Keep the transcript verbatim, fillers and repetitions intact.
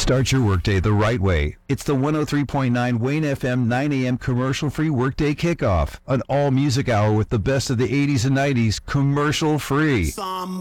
Start your workday the right way. It's the one oh three point nine Wayne F M nine a.m. commercial-free workday kickoff. An all-music hour with the best of the eighties and nineties commercial-free. Some